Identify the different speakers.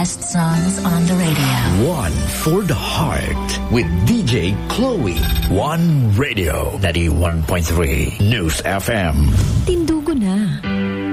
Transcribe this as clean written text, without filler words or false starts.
Speaker 1: best songs on the radio.
Speaker 2: One for the heart with DJ Chloe. One Radio 91.3 News FM.
Speaker 3: Tindugo na.